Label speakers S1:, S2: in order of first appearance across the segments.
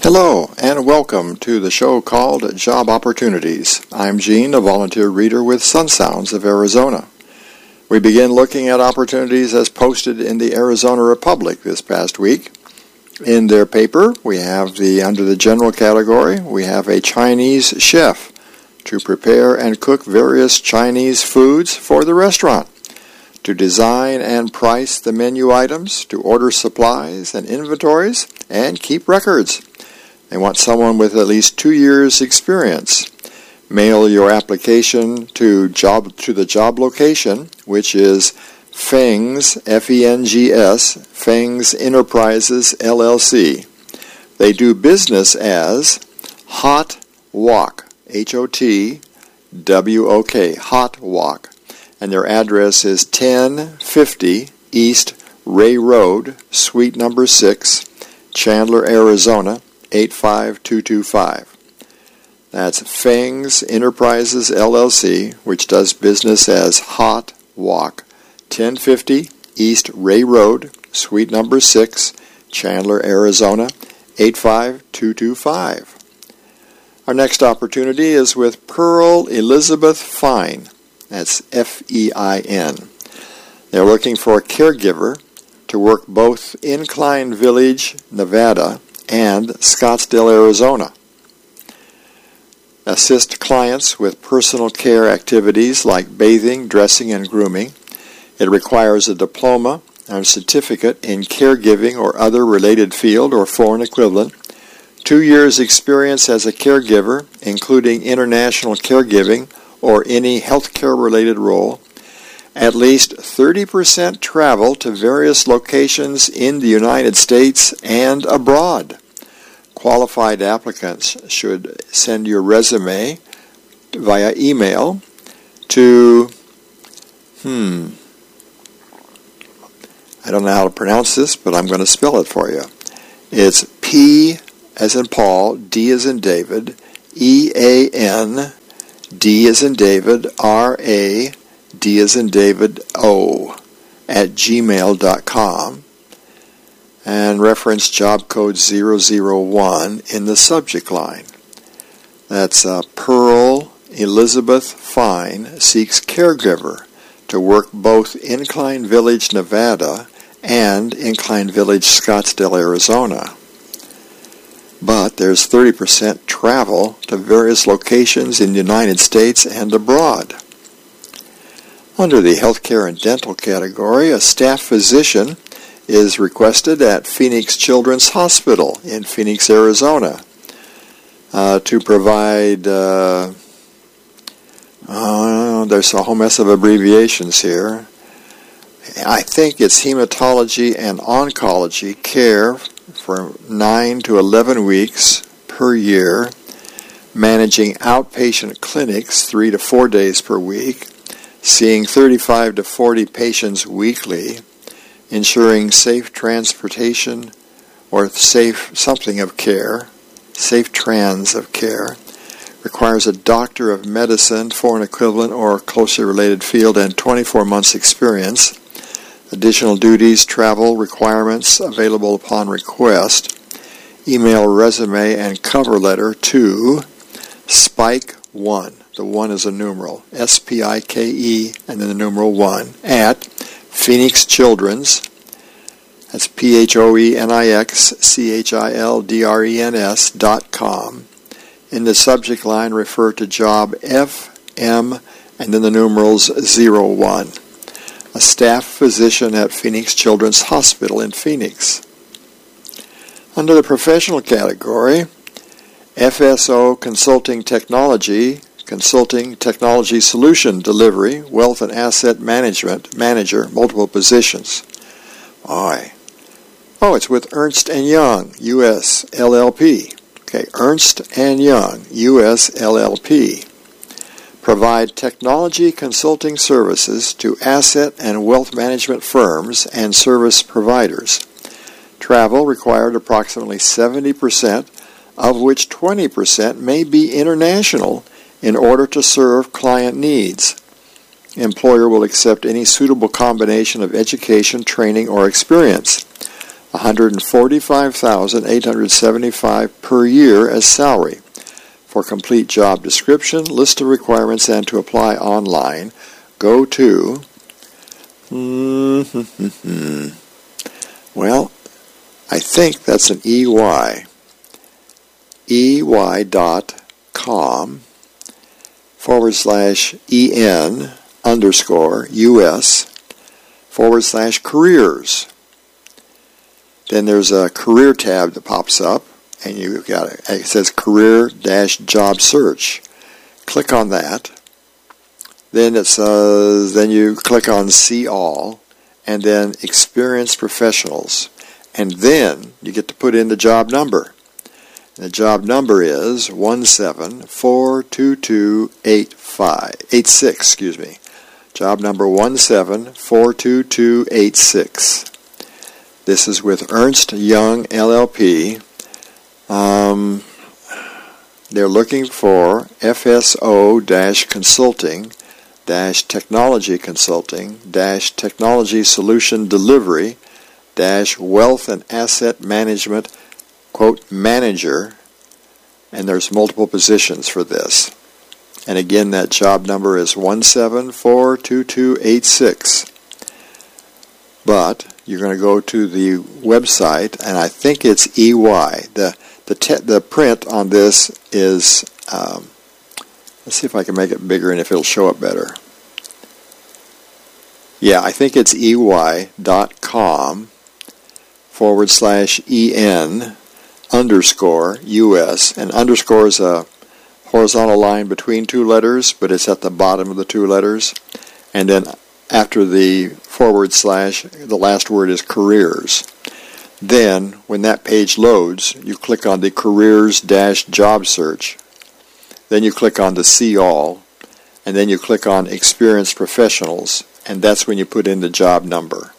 S1: Hello, and welcome to the show called Job Opportunities. I'm Gene, a volunteer reader with Sun Sounds of Arizona. We begin looking at opportunities as posted in the Arizona Republic this past week. In their paper, we have under the general category, we have a Chinese chef to prepare and cook various Chinese foods for the restaurant, to design and price the menu items, to order supplies and inventories, and keep records. They want someone with at least 2 years' experience. Mail your application to the job location, which is Fengs, F-E-N-G-S, Fengs Enterprises, LLC. They do business as Hot Wok, H-O-T-W-O-K, Hot Wok. And their address is 1050 East Ray Road, Suite number 6, Chandler, Arizona, 85225. That's Fengs Enterprises, LLC, which does business as Hot Wok, 1050 East Ray Road, Suite number 6, Chandler, Arizona, 85225. Our next opportunity is with Pearl Elizabeth Fine. That's F-E-I-N. They're looking for a caregiver to work both Incline Village, Nevada, and Scottsdale, Arizona. Assist clients with personal care activities like bathing, dressing, and grooming. It requires a diploma and certificate in caregiving or other related field or foreign equivalent, 2 years' experience as a caregiver, including international caregiving or any healthcare-related role, at least 30% travel to various locations in the United States and abroad. Qualified applicants should send your resume via email to, I don't know how to pronounce this, but I'm going to spell it for you. It's P as in Paul, D as in David, E-A-N, D as in David, R-A, D as in David, O, at gmail.com, and reference job code 001 in the subject line. That's Pearl Elizabeth Fine seeks caregiver to work both Incline Village, Nevada, and Incline Village, Scottsdale, Arizona. But there's 30% travel to various locations in the United States and abroad. Under the healthcare and dental category, a staff physician is requested at Phoenix Children's Hospital in Phoenix, Arizona, to provide, there's a whole mess of abbreviations here. I think it's hematology and oncology care for 9 to 11 weeks per year, managing outpatient clinics 3 to 4 days per week, seeing 35 to 40 patients weekly, ensuring safe transportation or safe something of care, safe trans of care, requires a doctor of medicine, foreign equivalent, or closely related field, and 24 months experience. Additional duties, travel requirements available upon request. Email resume and cover letter to Spike1. The 1 is a numeral, S-P-I-K-E, and then the numeral 1, at Phoenix Children's, that's PHOENIXCHILDRENS.com. In the subject line, refer to job FM and then the numerals 01. A staff physician at Phoenix Children's Hospital in Phoenix. Under the professional category, FSO Consulting Technology Solution Delivery, Wealth and Asset Management Manager, multiple positions. It's with Ernst & Young, U.S. LLP. Okay, Ernst & Young, U.S. LLP. Provide technology consulting services to asset and wealth management firms and service providers. Travel required approximately 70%, of which 20% may be international in order to serve client needs. Employer will accept any suitable combination of education, training, or experience. $145,875 per year as salary. For complete job description, list of requirements, and to apply online, go to well, I think that's an EY. EY.com/EN_US/careers. Then there's a career tab that pops up, and it says career-job search. Click on that. Then you click on see all, and then experienced professionals. And then you get to put in the job number. The job number is 1742286. Job number 1742286. This is with Ernst Young LLP. They're looking for FSO-consulting-technology consulting-technology solution delivery-wealth and asset management manager, and there's multiple positions for this. And again, that job number is 1742286. But you're going to go to the website, and I think it's EY. The print on this is, let's see if I can make it bigger and if it'll show up better. Yeah, I think it's EY.com/EN_US, and underscore is a horizontal line between two letters, but it's at the bottom of the two letters. And then after the / the last word is careers. Then, when that page loads, you click on the careers-job search. Then you click on the see all, and then you click on experienced professionals, and that's when you put in the job number.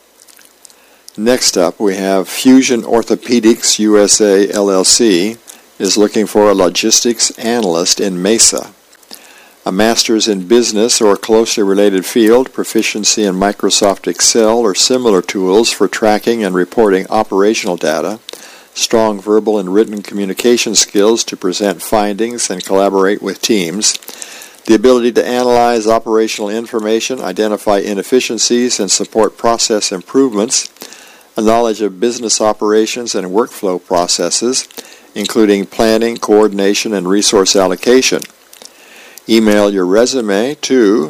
S1: Next up, we have Fusion Orthopedics USA LLC is looking for a logistics analyst in Mesa. A master's in business or closely related field, proficiency in Microsoft Excel or similar tools for tracking and reporting operational data, strong verbal and written communication skills to present findings and collaborate with teams, the ability to analyze operational information, identify inefficiencies, and support process improvements, a knowledge of business operations and workflow processes, including planning, coordination, and resource allocation. Email your resume to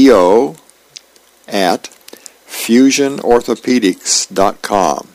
S1: bo@fusionorthopedics.com.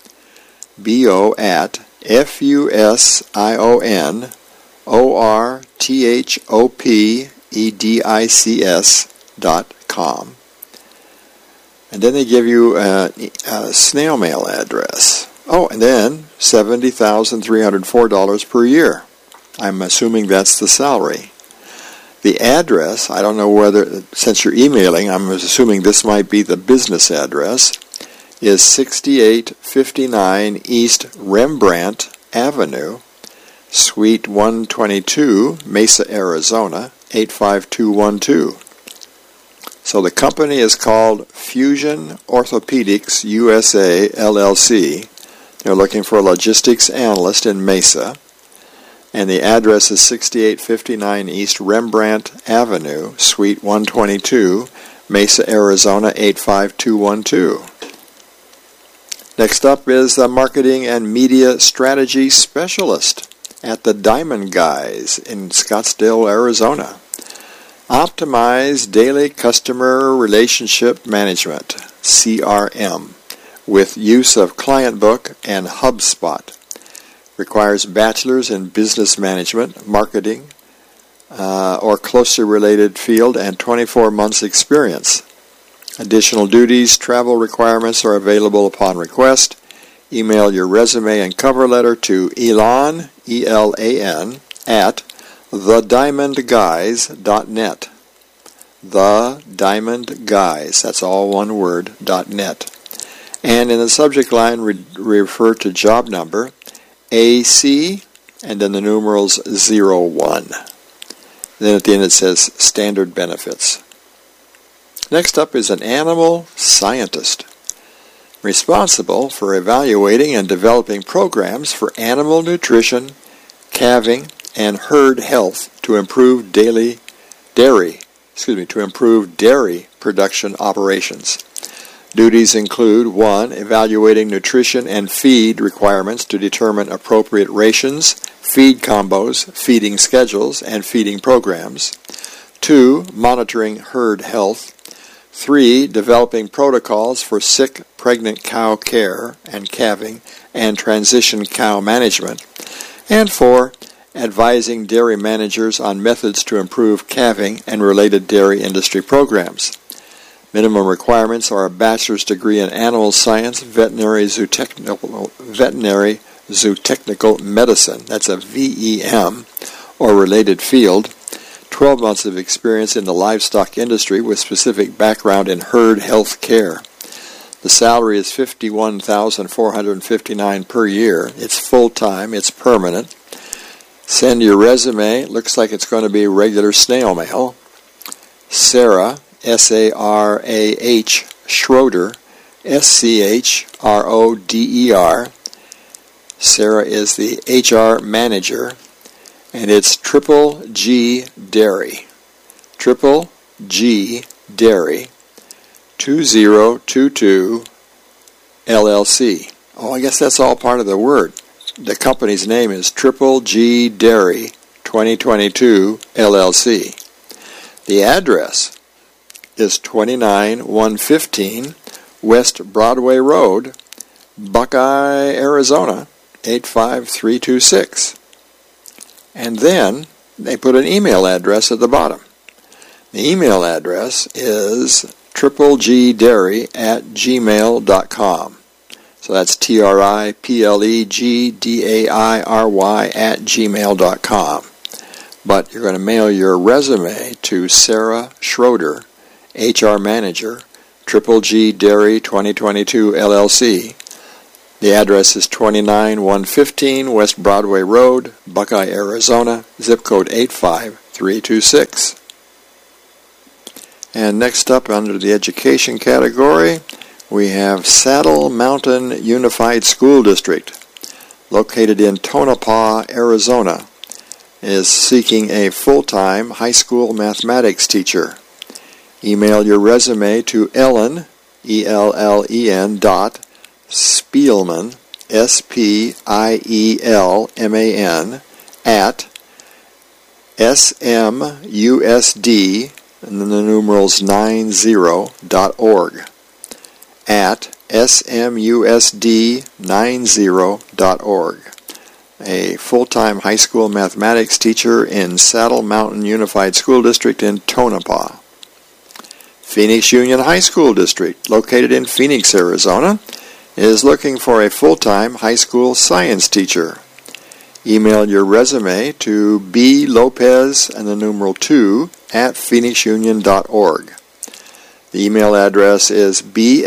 S1: bo@fusionorthopedics.com. And then they give you a snail mail address. Oh, and then $70,304 per year. I'm assuming that's the salary. The address, I don't know whether, since you're emailing, I'm assuming this might be the business address, is 6859 East Rembrandt Avenue, Suite 122, Mesa, Arizona, 85212. So the company is called Fusion Orthopedics USA LLC. They're looking for a logistics analyst in Mesa. And the address is 6859 East Rembrandt Avenue, Suite 122, Mesa, Arizona, 85212. Next up is the Marketing and Media Strategy Specialist at the Diamond Guys in Scottsdale, Arizona. Optimize daily customer relationship management, CRM, with use of ClientBook and HubSpot. Requires bachelor's in business management, marketing, or closely related field and 24 months experience. Additional duties, travel requirements are available upon request. Email your resume and cover letter to Elan, E-L-A-N, at thediamondguys.net. Thediamondguys, that's all one word, .net. And in the subject line, refer to job number AC, and then the numerals 01. Then at the end it says standard benefits. Next up is an animal scientist. responsible for evaluating and developing programs for animal nutrition, calving, and herd health to improve dairy production operations. Duties include 1. Evaluating nutrition and feed requirements to determine appropriate rations, feed combos, feeding schedules, and feeding programs. 2. Monitoring herd health. 3. Developing protocols for sick, pregnant cow care and calving and transition cow management. And 4. Advising dairy managers on methods to improve calving and related dairy industry programs. Minimum requirements are a bachelor's degree in animal science, veterinary zootechnical medicine, that's a VEM, or related field, 12 months of experience in the livestock industry with specific background in herd health care. The salary is $51,459 per year. It's full-time. It's permanent. Send your resume. Looks like it's going to be regular snail mail. Sarah, S-A-R-A-H, Schroeder, S-C-H-R-O-D-E-R. Sarah is the HR manager, and it's Triple G Dairy. Triple G Dairy, 2022 LLC. Oh, I guess that's all part of the word. The company's name is Triple G Dairy 2022 LLC. The address is 29115 West Broadway Road, Buckeye, Arizona, 85326. And then they put an email address at the bottom. The email address is triplegdairy@gmail.com. So that's triplegdairy@gmail.com. But you're going to mail your resume to Sarah Schroeder, HR Manager, Triple G Dairy 2022 LLC. The address is 29115 West Broadway Road, Buckeye, Arizona, zip code 85326. And next up under the education category, we have Saddle Mountain Unified School District, located in Tonopah, Arizona, is seeking a full-time high school mathematics teacher. Email your resume to Ellen, E-L-L-E-N Spielman, S-P-I-E-L-M-A-N, at smusd, and then the numerals 90.org, at smusd90.org. A full-time high school mathematics teacher in Saddle Mountain Unified School District in Tonopah. Phoenix Union High School District, located in Phoenix, Arizona, is looking for a full-time high school science teacher. Email your resume to blopez and the numeral 2 at phoenixunion.org. The email address is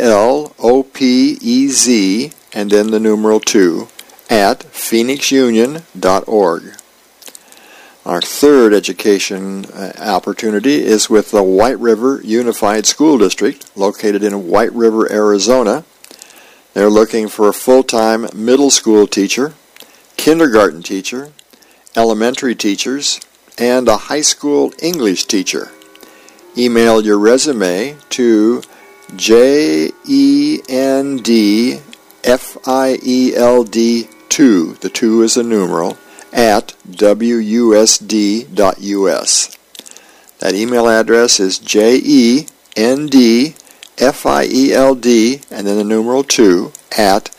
S1: blopez and then the numeral 2 at phoenixunion.org. Our third education opportunity is with the White River Unified School District, located in White River, Arizona. They're looking for a full-time middle school teacher, kindergarten teacher, elementary teachers, and a high school English teacher. Email your resume to jendfield2, the 2 is a numeral, at wusd.us. That email address is jendfield, and then the numeral 2, at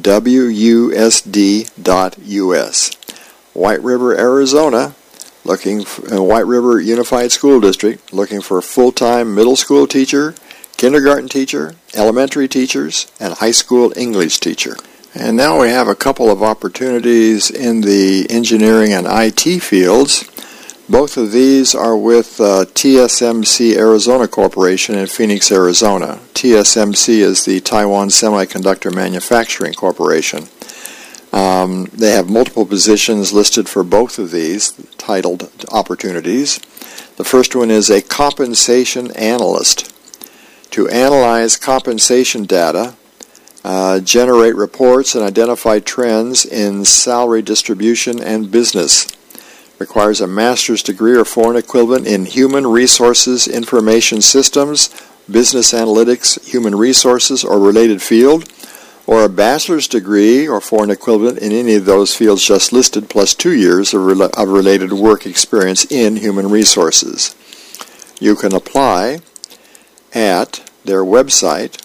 S1: wusd.us. White River, Arizona, White River Unified School District, looking for a full-time middle school teacher, kindergarten teacher, elementary teachers, and high school English teacher. And now we have a couple of opportunities in the engineering and IT fields. Both of these are with TSMC Arizona Corporation in Phoenix, Arizona. TSMC is the Taiwan Semiconductor Manufacturing Corporation. They have multiple positions listed for both of these, titled opportunities. The first one is a compensation analyst. To analyze compensation data, generate reports and identify trends in salary distribution and business. Requires a master's degree or foreign equivalent in human resources information systems, business analytics, human resources, or related field, or a bachelor's degree or foreign equivalent in any of those fields just listed, plus 2 years of related work experience in human resources. You can apply at their website,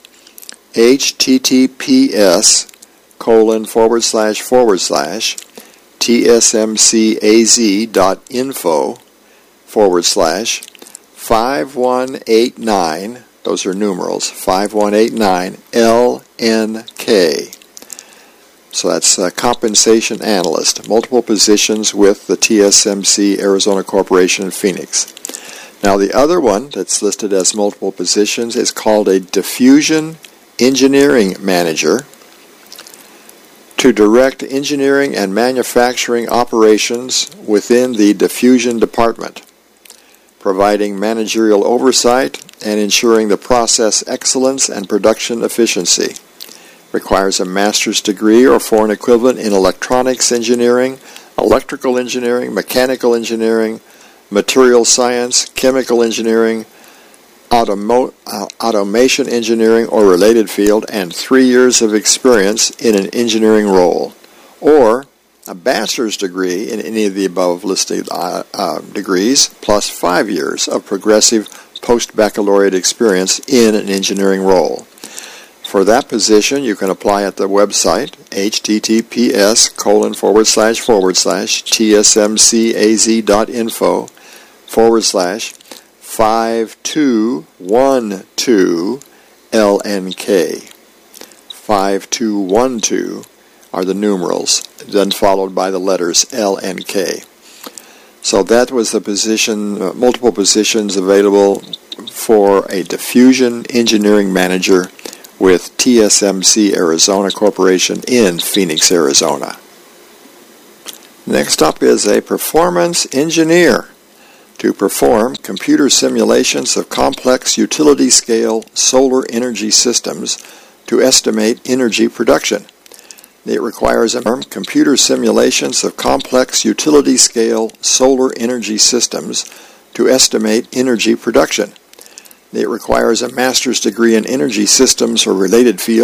S1: https://tsmcaz.info/5189, those are numerals, 5189 LNK. So that's compensation analyst, multiple positions with the TSMC Arizona Corporation in Phoenix. Now the other one that's listed as multiple positions is called a diffusion engineering manager, to direct engineering and manufacturing operations within the diffusion department, providing managerial oversight and ensuring the process excellence and production efficiency. Requires a master's degree or foreign equivalent in electronics engineering, electrical engineering, mechanical engineering, material science, chemical engineering, automation engineering or related field, and 3 years of experience in an engineering role, or a bachelor's degree in any of the above listed degrees, plus 5 years of progressive post-baccalaureate experience in an engineering role. For that position, you can apply at the website, https://tsmcaz.info/5212 LNK. 5212 are the numerals, then followed by the letters LNK. So that was the position, multiple positions available for a diffusion engineering manager with TSMC Arizona Corporation in Phoenix, Arizona. Next up is a performance engineer, to perform computer simulations of complex utility-scale solar energy systems to estimate energy production. It requires computer simulations of complex utility-scale solar energy systems to estimate energy production. It requires a master's degree in energy systems or related fields.